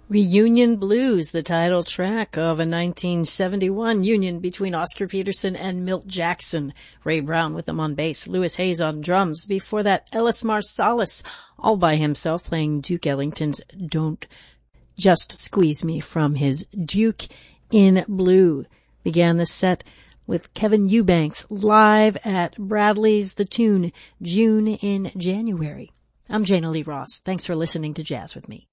Reunion Blues, the title track of a 1971 union between Oscar Peterson and Milt Jackson. Ray Brown with them on bass, Louis Hayes on drums. Before that, Ellis Marsalis, all by himself, playing Duke Ellington's Don't Just Squeeze Me from his Duke in Blue. Began the set with Kevin Eubanks live at Bradley's The Tune, June in January. I'm Jana Lee Ross. Thanks for listening to Jazz with Me.